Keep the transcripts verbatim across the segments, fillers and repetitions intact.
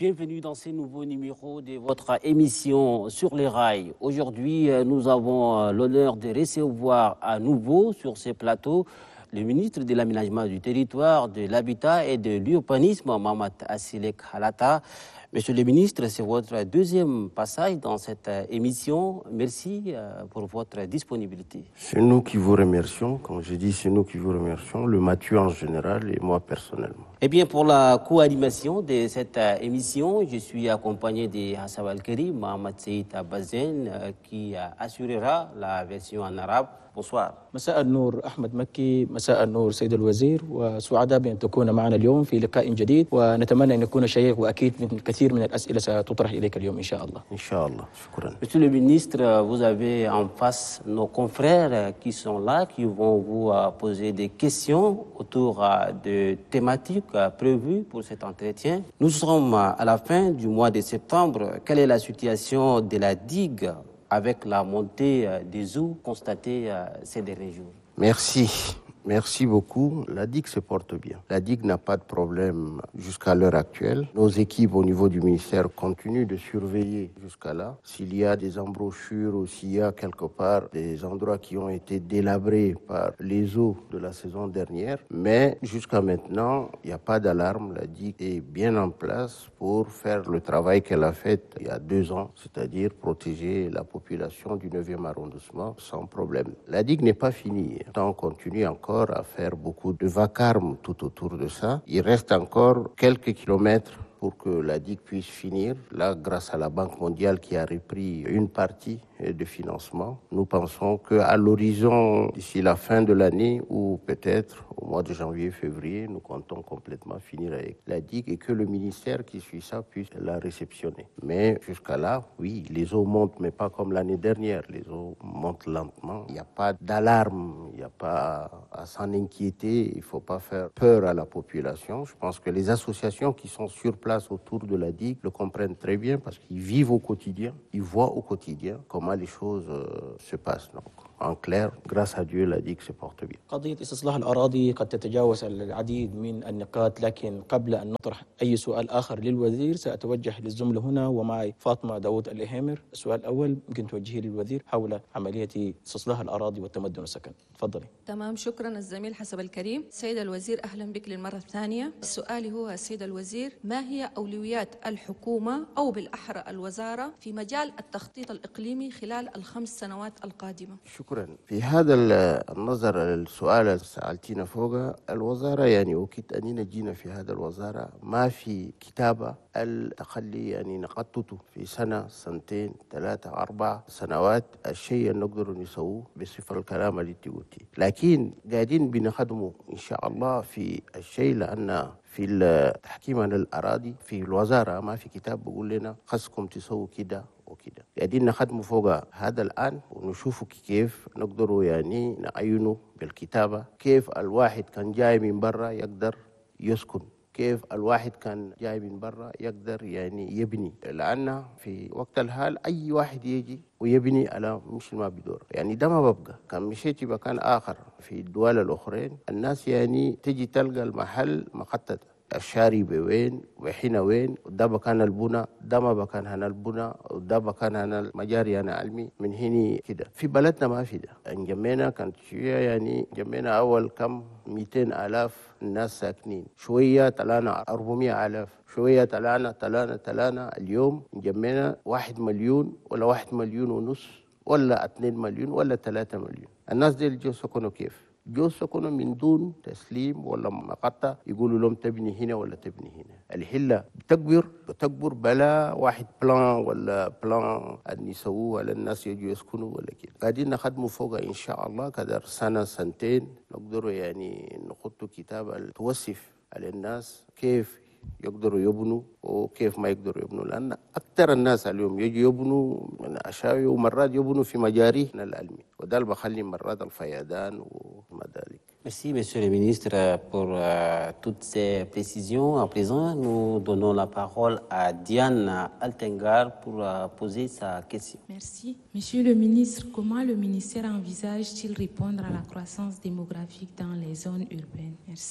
bienvenue dans ce nouveau numéro de votre émission Sur les rails. Aujourd'hui, nous avons l'honneur de recevoir à nouveau sur ce plateau le ministre de l'Aménagement du Territoire, de l'Habitat et de l'Urbanisme, Mahamat Assilek Halata. Monsieur le ministre, c'est votre deuxième passage dans cette émission. Merci pour votre disponibilité. C'est nous qui vous remercions. Comme je dis, c'est nous qui vous remercions, le Mathieu en général et moi personnellement. Eh bien, pour la co-animation de cette émission, je suis accompagné de Hassan Al-Karim, Mohamed Saïd Abazen, qui assurera la version en arabe. Bonsoir. مساء النور أحمد مكي، مساء النور سيد الوزير، وسعداء بأن تكون معنا اليوم في لقاء جديد، ونتمنى أن يكون شيق وأكيد من الكثير من الأسئلة ستطرح إليك اليوم إن شاء الله. إن شاء الله، شكرا. Monsieur le ministre, vous avez en face nos confrères qui sont là, qui vont vous poser des questions autour de thématiques prévues pour cet entretien. Nous sommes à la fin du mois de septembre. Quelle est la situation de la digue avec la montée des eaux constatée ces derniers jours? Merci. Merci beaucoup. La digue se porte bien. La digue n'a pas de problème jusqu'à l'heure actuelle. Nos équipes au niveau du ministère continuent de surveiller jusqu'à là. S'il y a des embouchures ou s'il y a quelque part des endroits qui ont été délabrés par les eaux de la saison dernière. Mais jusqu'à maintenant, il n'y a pas d'alarme. La digue est bien en place pour faire le travail qu'elle a fait il y a deux ans, c'est-à-dire protéger la population du neuvième arrondissement sans problème. La digue n'est pas finie. On continue encore à faire beaucoup de vacarme tout autour de ça. Il reste encore quelques kilomètres pour que la digue puisse finir. Là, grâce à la Banque mondiale qui a repris une partie de financement, nous pensons qu'à l'horizon, d'ici la fin de l'année ou peut-être au mois de janvier-février, nous comptons complètement finir avec la digue et que le ministère qui suit ça puisse la réceptionner. Mais jusqu'à là, oui, les eaux montent, mais pas comme l'année dernière. Les eaux montent lentement. Il n'y a pas d'alarme, il n'y a pas à s'en inquiéter. Il ne faut pas faire peur à la population. Je pense que les associations qui sont sur place autour de la digue le comprennent très bien parce qu'ils vivent au quotidien, ils voient au quotidien comment les choses euh, se passent. Donc, en clair, grâce à Dieu, la digue se porte bien. قضية استصلاح الأراضي قد تتجاوز العديد من النقاط، لكن قبل أن نطرح أي سؤال آخر للوزير سأتوجه للزملاء هنا ومعي فاطمة داود الإهامر. السؤال الأول يمكن توجهيه للوزير حول عملية استصلاح الأراضي والتمدن والسكن. تفضلي. تمام، شكرا الزميل حسب الكريم. سيد الوزير أهلا بك للمرة الثانية. السؤال هو سيد الوزير، ما هي أولويات الحكومة أو بالأحرى الوزارة في مجال التخطيط الإقليمي خلال الخمس سنوات القادمة؟ شكرا. في هذا النظر السؤال اللي سألتينا فوقه، الوزارة يعني وكيت أننا جينا في هذا الوزارة ما في كتابة التخلي يعني نخططه في سنة سنتين ثلاثة أربع سنوات الشيء اللي نقدر نسويه بصفة الكلام اللي انت قلتيه، لكن قاعدين بنخدمه إن شاء الله في الشيء لأن في التحكيم عن الأراضي في الوزارة ما في كتاب بيقول لنا خصكم تسووا كده وكده. قاعدين نخدموا فوق هذا الآن ونشوفوا كيف نقدروا يعني نعينوا بالكتابة كيف الواحد كان جاي من برا يقدر يسكن، كيف الواحد كان جاي من برا يقدر يعني يبني، لأن في وقت الحال أي واحد يجي ويبني على مش ما بدور، يعني ده ما ببقى. كان مشيتي مكان آخر في الدول الأخرين الناس يعني تجي تلقى المحل مخطط، الشاري بوين وحين وين، وده مكان البنا، ده ما مكان هنا البنا، وده مكان هنا المجاري هنا علمي من هنا كده. في بلدنا ما في ده. جمعنا كانت شوية يعني جمعنا أول كم مئتين آلاف الناس ساكنين، شوية طلعنا أربعمائة آلاف، شوية طلعنا طلعنا طلعنا اليوم جمعنا واحد مليون ولا واحد مليون ونص ولا اثنين مليون ولا ثلاثة مليون. الناس دي جو سكنوا كيف؟ جو سكنوا من دون تسليم ولا مقطع يقولوا لهم تبني هنا ولا تبني هنا. الحلة بتكبر بتكبر بلا واحد بلان ولا بلان أن يسووه على الناس يجوا يسكنوا ولا كده. قاعدين نخدموا فوق إن شاء الله كدر سنة سنتين نقدروا يعني نخطوا كتاب توصف على الناس كيف يقدروا يبنوا وكيف ما يقدروا يبنوا، لأن أكثر الناس اليوم يجوا يبنوا من أشاوي ومرات يبنوا في مجارينا العلمي، وده اللي بخلي مرات الفيضان وما ذلك. Merci, Monsieur le ministre, pour euh, toutes ces précisions. À présent, nous donnons la parole à Diane Altengar pour euh, poser sa question. Merci. Monsieur le ministre, comment le ministère envisage-t-il répondre à la croissance démographique dans les zones urbaines? Merci.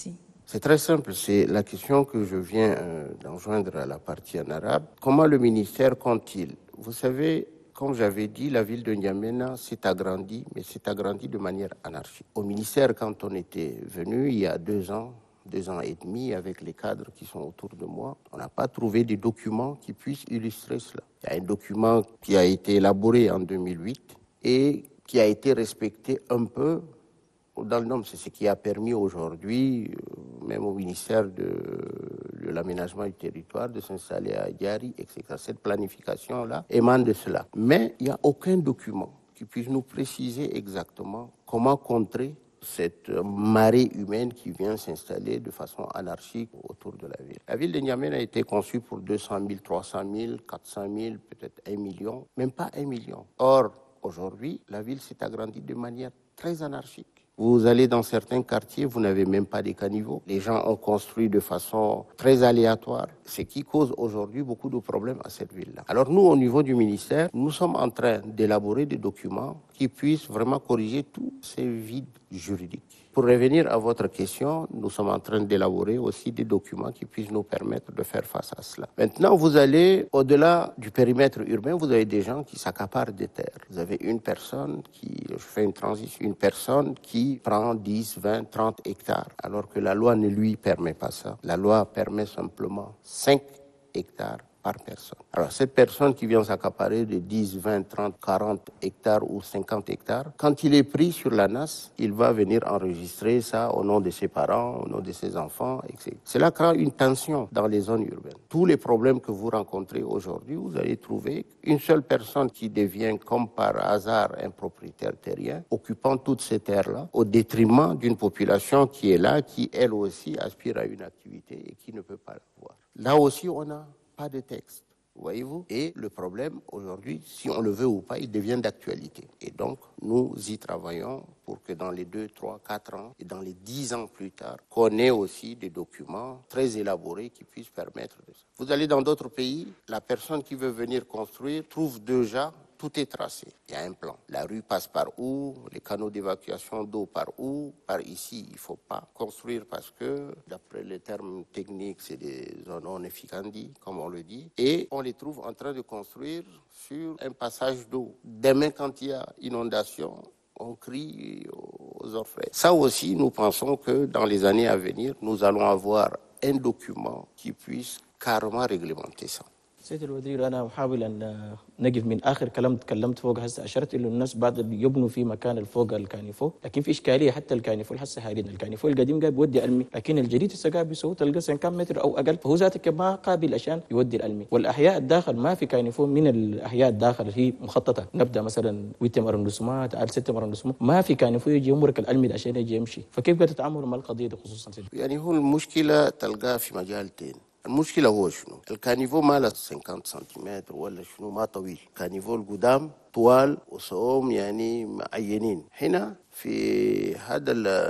C'est très simple, c'est la question que je viens euh, d'enjoindre à la partie en arabe. Comment le ministère compte-t-il? Vous savez, comme j'avais dit, la ville de N'Djamena s'est agrandie, mais s'est agrandie de manière anarchique. Au ministère, quand on était venu il y a deux ans, deux ans et demi, avec les cadres qui sont autour de moi, on n'a pas trouvé des documents qui puissent illustrer cela. Il y a un document qui a été élaboré en deux mille huit et qui a été respecté un peu dans le nombre. C'est ce qui a permis aujourd'hui, euh, même au ministère de, de l'aménagement du territoire, de s'installer à Diari, et cetera. Cette planification-là émane de cela. Mais il n'y a aucun document qui puisse nous préciser exactement comment contrer cette marée humaine qui vient s'installer de façon anarchique autour de la ville. La ville de N'Djamena a été conçue pour deux cent mille, trois cent mille, quatre cent mille, peut-être un million, même pas un million. Or, aujourd'hui, la ville s'est agrandie de manière très anarchique. Vous allez dans certains quartiers, vous n'avez même pas des caniveaux. Les gens ont construit de façon très aléatoire, ce qui cause aujourd'hui beaucoup de problèmes à cette ville-là. Alors nous, au niveau du ministère, nous sommes en train d'élaborer des documents qui puissent vraiment corriger tous ces vides juridiques. Pour revenir à votre question, nous sommes en train d'élaborer aussi des documents qui puissent nous permettre de faire face à cela. Maintenant, vous allez au-delà du périmètre urbain, vous avez des gens qui s'accaparent des terres. Vous avez une personne qui, je fais une transition, une personne qui prend dix, vingt, trente hectares, alors que la loi ne lui permet pas ça. La loi permet simplement cinq hectares par personne. Alors, cette personne qui vient s'accaparer de dix, vingt, trente, quarante hectares ou cinquante hectares, quand il est pris sur la N A S, il va venir enregistrer ça au nom de ses parents, au nom de ses enfants, et cetera. Cela crée une tension dans les zones urbaines. Tous les problèmes que vous rencontrez aujourd'hui, vous allez trouver une seule personne qui devient, comme par hasard, un propriétaire terrien, occupant toutes ces terres-là, au détriment d'une population qui est là, qui elle aussi aspire à une activité et qui ne peut pas l'avoir. Là aussi, on a pas de texte, voyez-vous. Et le problème, aujourd'hui, si on le veut ou pas, il devient d'actualité. Et donc, nous y travaillons pour que dans les deux, trois, quatre ans, et dans les dix ans plus tard, qu'on ait aussi des documents très élaborés qui puissent permettre de ça. Vous allez dans d'autres pays, la personne qui veut venir construire trouve déjà tout est tracé. Il y a un plan. La rue passe par où, les canaux d'évacuation d'eau par où, par ici, il ne faut pas construire parce que, d'après les termes techniques, c'est des zones non efficandi, comme on le dit. Et on les trouve en train de construire sur un passage d'eau. Demain, quand il y a inondation, on crie aux orfraies. Ça aussi, nous pensons que dans les années à venir, nous allons avoir un document qui puisse carrément réglementer ça. سيد الوزير، أنا أحاول أن نقف من آخر كلام تكلمت فوق. هسه أشرت إنه الناس بعد يبنوا في مكان الفوق الكانيفو، لكن في إشكالية. حتى الكانيفو هسه هارين الكانيفو القديم قاعد بيودي ألمي، لكن الجديد هسه قاعد بيسوي تلقى سن كم متر أو أقل، فهو ذاتك ما قابل عشان يودي الألمي. والأحياء الداخل ما في كانيفو من الأحياء الداخل هي مخططة. نبدأ مثلا ويتم أرندسومات على ستة أرندسومات، ما في كانيفو يجي يمرك الألمي عشان يجي يمشي. فكيف قاعد تتعاملوا مع القضية دي خصوصا؟ يعني هو المشكلة تلقاها في مجالتين. المشكلة هو شنو؟ الكانيفو ما له خمسين سنتيمتر ولا شنو، ما طويل. كانيفو القدام طوال وصوم يعني معينين. هنا في هذا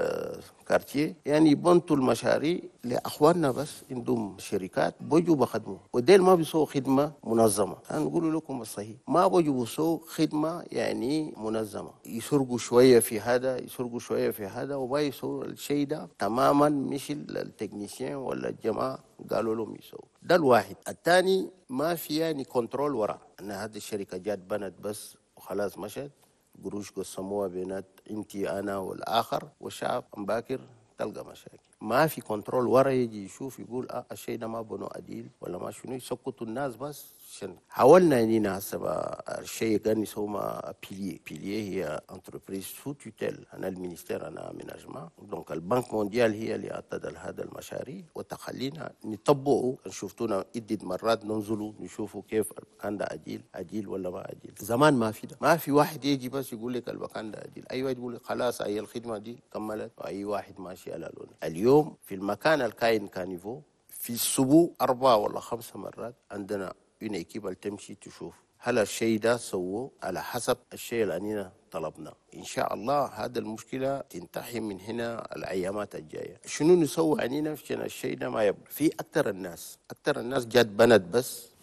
الكارتيه يعني بنتوا المشاريع لاخواننا بس عندهم شركات بيجوا بخدموا، وديل ما بيسووا خدمه منظمه. انا نقول لكم الصحيح، ما بيجوا بيسووا خدمه يعني منظمه، يسرقوا شويه في هذا، يسرقوا شويه في هذا، وما يسووا الشيء ده تماما. مش التكنيسيين ولا الجماعه قالوا لهم يسووا. ده الواحد. الثاني ما في يعني كنترول ورا ان هذه الشركه جات بنت بس وخلاص مشت، قروش قسموها بينات انتي انا والاخر والشعب باكر، تلقى مشاكل. ما في كنترول ورا يجي يشوف يقول اه الشيء ده ما بنو عديل ولا ما شنو، يسقطوا الناس بس. عشان حاولنا اننا هسه الشيء كان يسمى بيليه. بيليه هي انتربريز سو توتيل، انا المينستير انا اميناجمون، دونك البنك مونديال هي اللي اعتدل هذا المشاريع وتخلينا نطبقه. شفتونا عدة مرات ننزلوا نشوفوا كيف المكان ده عديل عديل ولا ما عديل. زمان ما في ده، ما في واحد يجي بس يقول لك المكان ده عديل. اي واحد يقول لك خلاص هي الخدمه دي كملت، واي واحد ماشي على لونه. اليوم في المكان الكاين كانيفو في السبوع أربعة ولا خمسة مرات عندنا une équipe اللي تمشي تشوف هل الشيء ده سووه على حسب الشيء اللي أننا طلبناه. إن شاء الله هذا المشكلة تنتهي من هنا الأيامات الجاية. شنو نسوي عنينا عشان الشيء ده ما يبقى في أكثر الناس. أكثر الناس جات بنت بس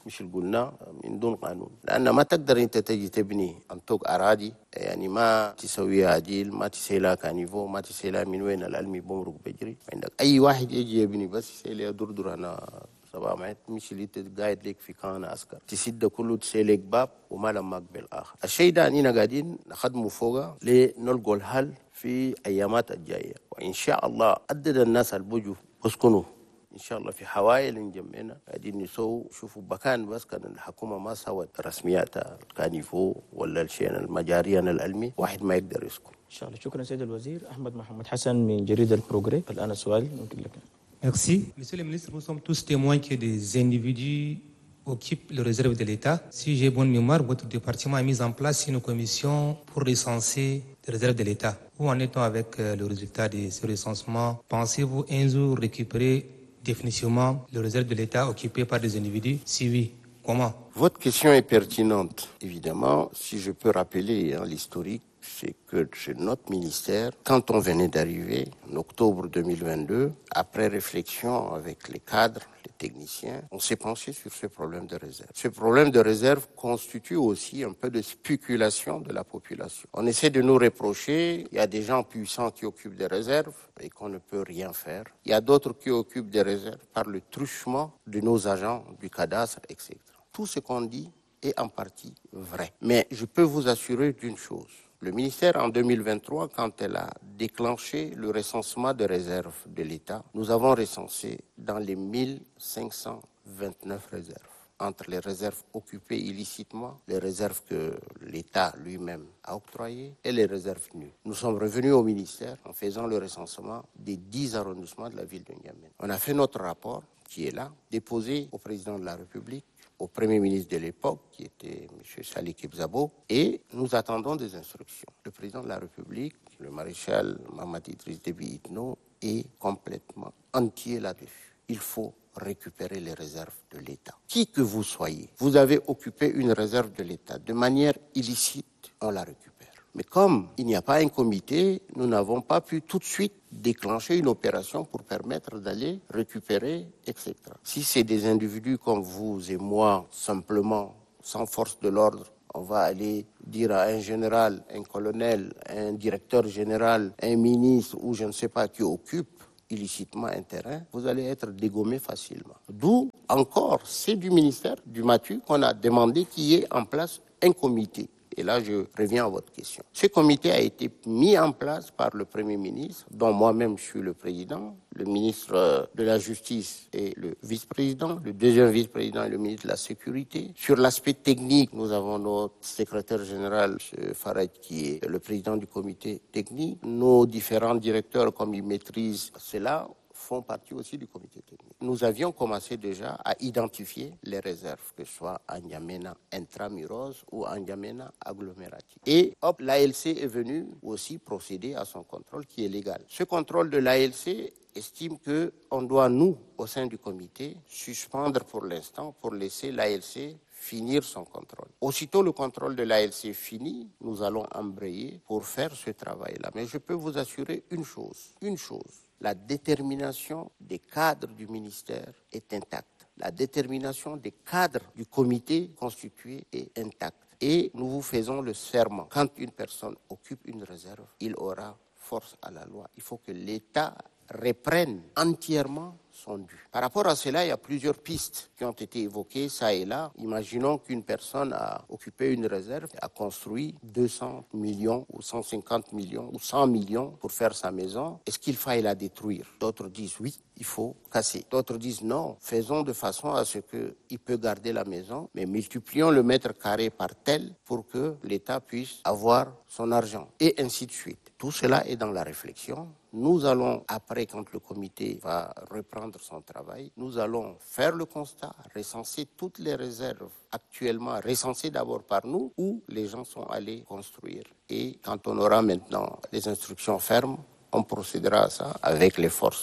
مش اللي قلنا من دون قانون، لأن ما تقدر أنت تجي تبني أنطوق أراضي يعني ما تسويها عديل، ما تسيلها كانيفو، ما تسيلها من وين العلمي بمرق بجري. عندك أي واحد يجي يبني بس يسيلها دردر أنا سبعة معت مش اللي تقاعد لك في كان عسكر تسد كله تسيلك باب وما لمك بالآخر. الشيء ده أننا قاعدين نخدمه فوقه لنلقوا الحل في أيامات الجاية، وإن شاء الله عدد الناس اللي بيجوا بسكنوا إن شاء الله في حوائل نجمعنا قاعدين نسوي شوفوا بكان بس كان الحكومة ما سوت رسمياتها كانيفو ولا الشيء المجاريان العلمي واحد ما يقدر يسكن. إن شاء الله. شكرا سيد الوزير. أحمد محمد حسن من جريدة البروغري. الآن السؤال ممكن لك. Merci. Monsieur le ministre, nous sommes tous témoins que des individus occupent les réserves de l'État. Si j'ai bonne mémoire, votre département a mis en place une commission pour recenser les réserves de l'État. Où en est-on avec le résultat de ce recensement? Pensez-vous un jour récupérer définitivement les réserves de l'État occupées par des individus? Si oui, comment? Votre question est pertinente. Évidemment, si je peux rappeler hein, l'historique, c'est que chez notre ministère, quand on venait d'arriver, en octobre deux mille vingt-deux, après réflexion avec les cadres, les techniciens, on s'est penché sur ce problème de réserve. Ce problème de réserve constitue aussi un peu de spéculation de la population. On essaie de nous reprocher, il y a des gens puissants qui occupent des réserves et qu'on ne peut rien faire. Il y a d'autres qui occupent des réserves par le truchement de nos agents du cadastre, et cetera. Tout ce qu'on dit est en partie vrai. Mais je peux vous assurer d'une chose. Le ministère, en deux mille vingt-trois, quand elle a déclenché le recensement de réserves de l'État, nous avons recensé dans les mille cinq cent vingt-neuf réserves, entre les réserves occupées illicitement, les réserves que l'État lui-même a octroyées et les réserves nues. Nous sommes revenus au ministère en faisant le recensement des dix arrondissements de la ville de N'Djamena. On a fait notre rapport, qui est là, déposé au président de la République, au Premier ministre de l'époque, qui était M. Salih Kebzabo, et nous attendons des instructions. Le président de la République, le maréchal Mamadi Idriss Déby Itno, est complètement entier là-dessus. Il faut récupérer les réserves de l'État. Qui que vous soyez, vous avez occupé une réserve de l'État de manière illicite, on la récupère. Mais comme il n'y a pas un comité, nous n'avons pas pu tout de suite déclencher une opération pour permettre d'aller récupérer, et cetera. Si c'est des individus comme vous et moi, simplement, sans force de l'ordre, on va aller dire à un général, un colonel, un directeur général, un ministre ou je ne sais pas qui occupe illicitement un terrain, vous allez être dégommé facilement. D'où encore, c'est du ministère du Matu qu'on a demandé qu'il y ait en place un comité. Et là, je reviens à votre question. Ce comité a été mis en place par le Premier ministre, dont moi-même je suis le président, le ministre de la Justice et le vice-président, le deuxième vice-président et le ministre de la Sécurité. Sur l'aspect technique, nous avons notre secrétaire général, M. Farad, qui est le président du comité technique. Nos différents directeurs, comme ils maîtrisent cela, font partie aussi du comité technique. Nous avions commencé déjà à identifier les réserves, que ce soit à N'Djamena intramuros ou à N'Djamena agglomératif. Et hop, l'A L C est venu aussi procéder à son contrôle qui est légal. Ce contrôle de l'A L C estime qu'on doit, nous, au sein du comité, suspendre pour l'instant pour laisser l'A L C finir son contrôle. Aussitôt le contrôle de l'A L C fini, nous allons embrayer pour faire ce travail-là. Mais je peux vous assurer une chose, une chose. La détermination des cadres du ministère est intacte. La détermination des cadres du comité constitué est intacte. Et nous vous faisons le serment. Quand une personne occupe une réserve, il aura force à la loi. Il faut que l'État reprenne entièrement son dû. Par rapport à cela, il y a plusieurs pistes qui ont été évoquées, ça et là. Imaginons qu'une personne a occupé une réserve, a construit deux cents millions ou cent cinquante millions ou cent millions pour faire sa maison. Est-ce qu'il faille la détruire? D'autres disent oui, il faut casser. D'autres disent non, faisons de façon à ce qu'il peut garder la maison, mais multiplions le mètre carré par tel pour que l'État puisse avoir son argent, et ainsi de suite. Tout cela est dans la réflexion. Nous allons, après, quand le comité va reprendre son travail, nous allons faire le constat, recenser toutes les réserves actuellement recensées d'abord par nous, où les gens sont allés construire. Et quand on aura maintenant les instructions fermes, on procédera à ça avec les forces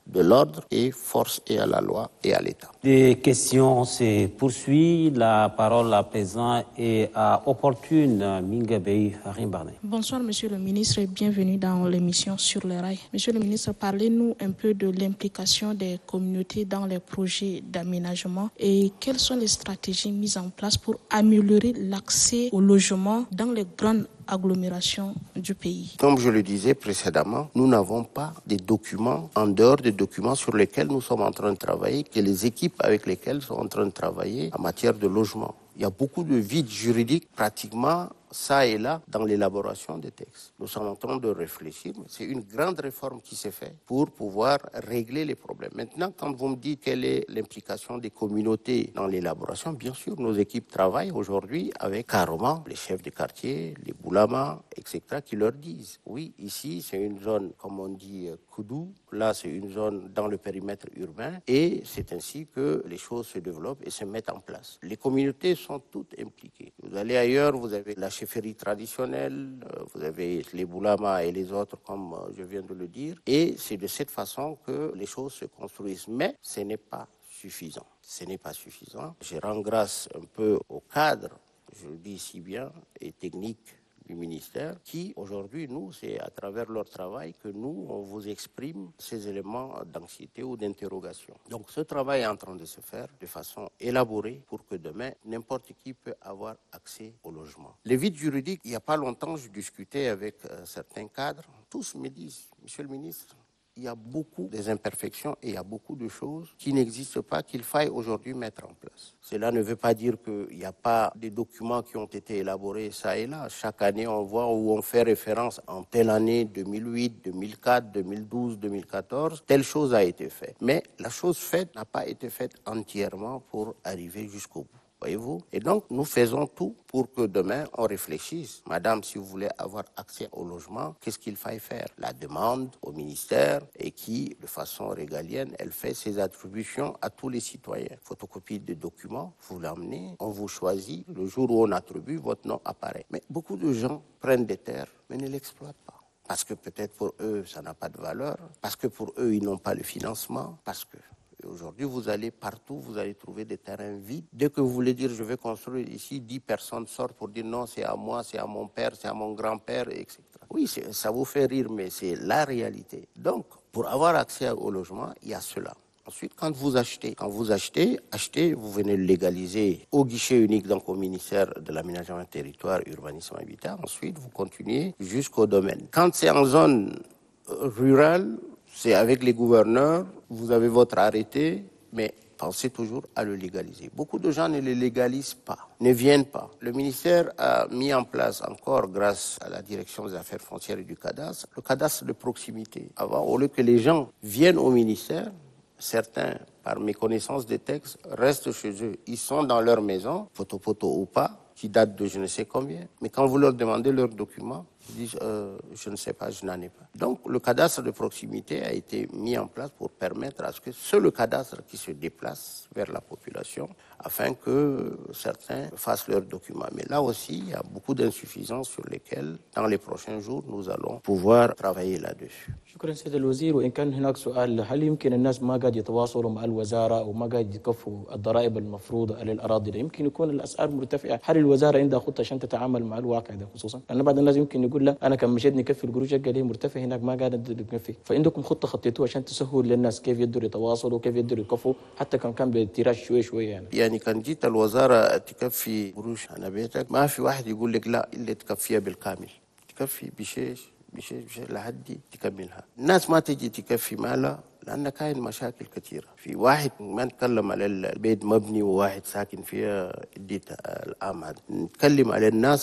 de l'ordre et force et à la loi et à l'État. Des questions se poursuivent. La parole à présent est à opportune Mingabei Rimbarne. Bonsoir Monsieur le ministre et bienvenue dans l'émission Sur les rails. Monsieur le ministre, parlez-nous un peu de l'implication des communautés dans les projets d'aménagement et quelles sont les stratégies mises en place pour améliorer l'accès au logement dans les grandes agglomérations du pays. Comme je le disais précédemment, nous n'avons pas des documents en dehors des documents sur lesquels nous sommes en train de travailler, que les équipes avec lesquelles sont en train de travailler en matière de logement. Il y a beaucoup de vides juridiques pratiquement ça et là dans l'élaboration des textes. Nous sommes en train de réfléchir, mais c'est une grande réforme qui s'est faite pour pouvoir régler les problèmes. Maintenant, quand vous me dites quelle est l'implication des communautés dans l'élaboration, bien sûr, nos équipes travaillent aujourd'hui avec carrément les chefs de quartier, les boulamas, et cetera, qui leur disent, oui, ici, c'est une zone, comme on dit, Koudou, là, c'est une zone dans le périmètre urbain, et c'est ainsi que les choses se développent et se mettent en place. Les communautés sont toutes impliquées. Vous allez ailleurs, vous avez la chefferie traditionnelle, vous avez les boulamas et les autres, comme je viens de le dire, et c'est de cette façon que les choses se construisent. Mais ce n'est pas suffisant. Ce n'est pas suffisant. Je rends grâce un peu au cadre, je le dis si bien, et technique du ministère, qui aujourd'hui, nous, c'est à travers leur travail que nous, on vous exprime ces éléments d'anxiété ou d'interrogation. Donc ce travail est en train de se faire de façon élaborée pour que demain, n'importe qui peut avoir accès au logement. Les vides juridiques, il n'y a pas longtemps, je discutais avec euh, certains cadres, tous me disent, Monsieur le ministre, il y a beaucoup des imperfections et il y a beaucoup de choses qui n'existent pas, qu'il faille aujourd'hui mettre en place. Cela ne veut pas dire qu'il n'y a pas des documents qui ont été élaborés ça et là. Chaque année, on voit où on fait référence en telle année, deux mille huit, deux mille quatre, deux mille douze, deux mille quatorze, telle chose a été faite. Mais la chose faite n'a pas été faite entièrement pour arriver jusqu'au bout. Voyez-vous? Et donc, nous faisons tout pour que demain, on réfléchisse. Madame, si vous voulez avoir accès au logement, qu'est-ce qu'il faille faire? La demande au ministère et qui, de façon régalienne, elle fait ses attributions à tous les citoyens. Photocopie de documents, vous l'amenez, on vous choisit. Le jour où on attribue, votre nom apparaît. Mais beaucoup de gens prennent des terres, mais ne l'exploitent pas. Parce que peut-être pour eux, ça n'a pas de valeur. Parce que pour eux, ils n'ont pas le financement. Parce que... Et aujourd'hui, vous allez partout, vous allez trouver des terrains vides. Dès que vous voulez dire je vais construire ici, dix personnes sortent pour dire non, c'est à moi, c'est à mon père, c'est à mon grand-père, et cetera. Oui, ça vous fait rire, mais c'est la réalité. Donc, pour avoir accès au logement, il y a cela. Ensuite, quand vous achetez, quand vous achetez, achetez, vous venez le légaliser au guichet unique, donc au ministère de l'Aménagement du Territoire, Urbanisme et Habitat. Ensuite, vous continuez jusqu'au domaine. Quand c'est en zone rurale, c'est avec les gouverneurs, vous avez votre arrêté, mais pensez toujours à le légaliser. Beaucoup de gens ne le légalisent pas, ne viennent pas. Le ministère a mis en place encore, grâce à la direction des affaires foncières et du cadastre, le cadastre de proximité. Avant, au lieu que les gens viennent au ministère, certains, par méconnaissance des textes, restent chez eux. Ils sont dans leur maison, poteau-poteau ou pas, qui datent de je ne sais combien. Mais quand vous leur demandez leurs documents, ils disent euh, je ne sais pas, je n'en ai pas. Donc le cadastre de proximité a été mis en place pour permettre à ce que c'est le cadastre qui se déplace vers la population afin que certains fassent leurs documents. Mais là aussi, il y a beaucoup d'insuffisances sur lesquelles, dans les prochains jours, nous allons pouvoir travailler là-dessus. شكرا سيد الوزير. وإن كان هناك سؤال، هل يمكن الناس ما قاعد يتواصلوا مع الوزارة أو ما قاعد يكفوا الضرائب المفروضة على الأراضي ده؟ يمكن يكون الأسعار مرتفعة. هل الوزارة عندها خطة عشان تتعامل مع الواقع ده خصوصا؟ لأن بعض الناس يمكن يقول لا أنا كان مشيت نكفي القروش اللي مرتفع هناك ما قاعد نكفي. فعندكم خطة خطيتوها عشان تسهل للناس كيف يقدروا يتواصلوا كيف يقدروا يكفوا حتى كان كان بالتراش شوي شوي يعني. يعني كان جيت الوزارة تكفي قروش على بيتك، ما في واحد يقول لك لا إلا تكفيها بالكامل. تكفي بشيش بشيء بشيء لحد تكملها. الناس ما تجي تكفي مالها لأن كاين مشاكل كثيرة. في واحد ما نتكلم على البيت مبني وواحد ساكن فيها اديت العام هذا، نتكلم على الناس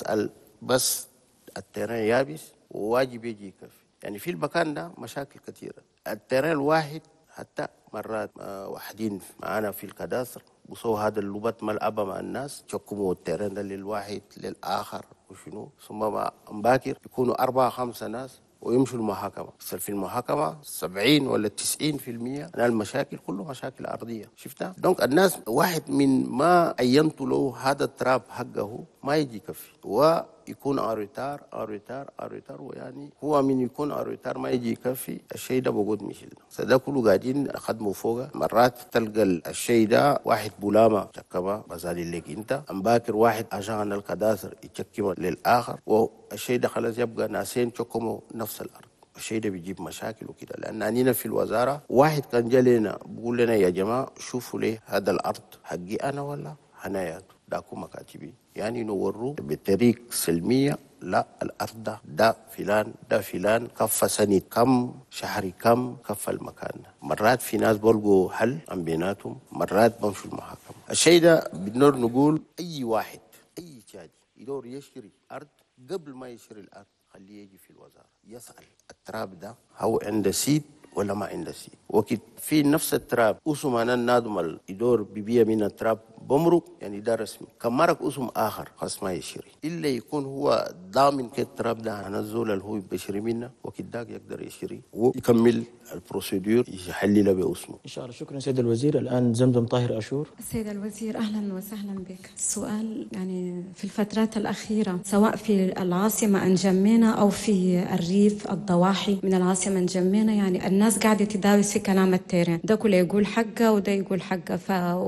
بس التيران يابس وواجب يجي يكفي. يعني في المكان ده مشاكل كثيرة. التيران الواحد حتى مرات واحدين معانا في الكداسر بصوا هذا اللبات ملعبة مع الناس تشكموا التيران ده للواحد للآخر وشنو، ثم مباكر يكونوا أربعة خمسة ناس ويمشوا المحاكمة. يصير في المحاكمة سبعين ولا تسعين في المية من المشاكل كله مشاكل أرضية. شفتها؟ دونك الناس واحد من ما أينتوا له هذا التراب حقه ما يجي يكفي، ويكون أروتار أروتار أروتار، ويعني هو من يكون أروتار ما يجي يكفي الشيء ده بقود مشيل سده كله قاعدين أخدموا فوقه. مرات تلقى الشيء ده واحد بولامة تشكما بزالي لك أنت، أمباكر واحد عشان الكداسر يتشكما للآخر، والشيء ده خلاص يبقى ناسين تشكموا نفس الأرض. الشيء ده بيجيب مشاكل وكده، لأن أنينا في الوزارة واحد كان جالنا بقول لنا يا جماعة شوفوا ليه هذا الأرض حقي أنا ولا حناياته، داكو مكاتبي يعني نوروه بطريق سلمية. لا الأرض ده, ده فلان ده فلان كفى سنة كم شهري كم كفى المكان ده. مرات في ناس بلقوا حل عن بيناتهم، مرات بمشوا المحاكمة. الشيء ده بنور نقول أي واحد أي شادي يدور يشتري أرض قبل ما يشتري الأرض خليه يجي في الوزارة يسأل التراب ده هو عنده سيد ولا ما عنده سيد. وكت في نفس التراب اسم أنا النادم يدور ببيع من التراب بمرق يعني ده رسمي، كم مرق اسم آخر خاص ما يشتري إلا يكون هو ضامن كالتراب ده هنزول اللي هو بيشتري منه، وكت داك يقدر يشتري ويكمل البروسيدور يحلل باسمه إن شاء الله. شكرا سيد الوزير. الآن زمزم طاهر أشور. سيد الوزير أهلا وسهلا بك. السؤال يعني في الفترات الأخيرة سواء في العاصمة أنجمينا أو في الريف الضواحي من العاصمة أنجمينا، يعني الناس قاعدة تداوس في كلام التيرين، ده كله يقول حقه وده يقول حقه،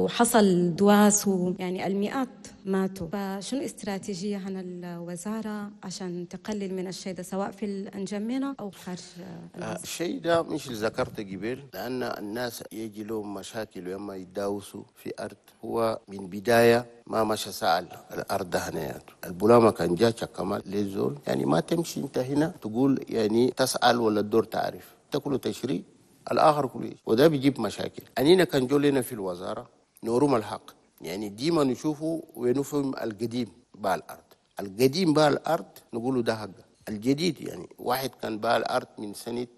فحصل دواس ويعني المئات ماتوا. فشنو استراتيجية عن الوزارة عشان تقلل من الشيء ده سواء في الأنجمينا أو خارج العاصمة؟ الشيء ده مش اللي ذكرته قبل، لأن الناس يجي لهم مشاكل لما يتداوسوا في أرض هو من بداية ما مشى سأل الأرض هنياته. البولامة كان جا كمال للزول يعني ما تمشي أنت هنا تقول يعني تسأل ولا الدور تعرف، تقول تشري الآخر كله، وده بيجيب مشاكل. أنينا كان جو لنا في الوزارة نورم الحق، يعني ديما نشوفه ونفهم القديم باع الأرض، القديم باع الأرض نقوله ده حق الجديد. يعني واحد كان باع الأرض من سنة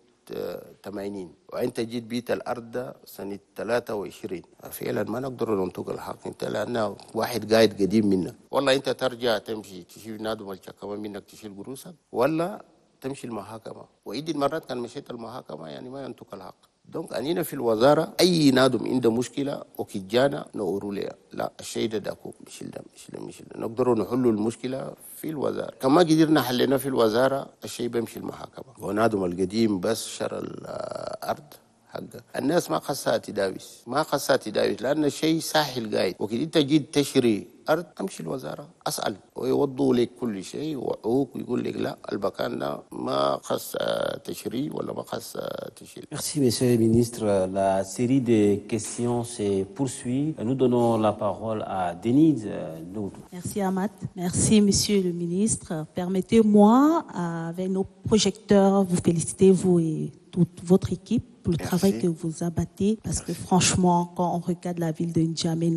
ثمانين وأنت جيت بيت الأرض ده سنة ثلاثة وعشرين، فعلا ما نقدر ننطق الحق أنت، لأنه واحد قاعد قديم منك. والله أنت ترجع تمشي تشيل نادم الشكامة منك تشيل قروسك، ولا تمشي المحاكمة. وإيدي المرات كان مشيت المحاكمة يعني ما ينطق الحق. دونك أنينا في الوزارة أي نادم عنده مشكلة وكجانا نقولوا له لا الشيء ده داكو مش ده مش ده مش ده، نقدروا نحلوا المشكلة في الوزارة. كما قدرنا حلنا في الوزارة الشيء بيمشي المحاكمة. ونادم القديم بس شر الأرض حقه، الناس ما خصها تداوس ما خصها تداوس لأن الشيء ساحل قايد. وكده أنت جيت تشري أرض أمشي الوزارة أسأل ويوضوا لك كل شيء ويوعوك ويقول لك لا المكان ده ما خص تشري ولا ما خص تشيل. Merci Monsieur le Ministre. La série de questions se poursuit. Nous donnons la parole à Denise Noudou. Merci Ahmad. Merci Monsieur le Ministre. Permettez-moi, avec nos projecteurs, vous féliciter, vous et toute votre équipe, pour le Merci. Travail que vous abattez, parce Merci. Que franchement, quand on regarde la ville de N'Djamena,